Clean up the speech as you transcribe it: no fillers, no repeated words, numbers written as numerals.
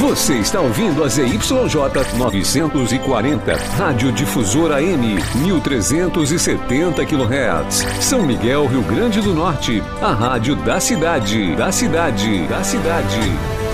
Você está ouvindo a ZYJ 940, Rádio Difusora M, 1370 kHz. São Miguel, Rio Grande do Norte, a rádio da cidade.